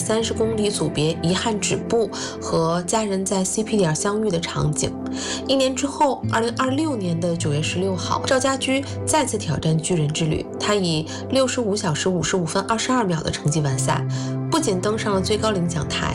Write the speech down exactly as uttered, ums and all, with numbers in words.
三十公里组别遗憾止步和家人在 C P 点相遇的场景。一年之后，二零二六年的九月十六号，赵家驹再次挑战巨人之旅，他以六十五小时五十五分二十二秒的成绩完赛，不仅登上了最高领奖台，